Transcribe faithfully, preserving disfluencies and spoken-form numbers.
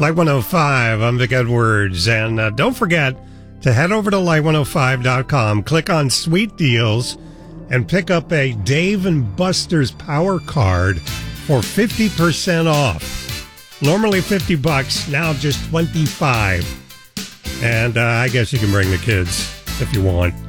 Light one oh five, I'm Vic Edwards. And uh, don't forget to head over to light one oh five dot com, click on Sweet Deals, and pick up a Dave and Buster's Power Card for fifty percent off. Normally fifty bucks, now just twenty-five. And uh, I guess you can bring the kids if you want.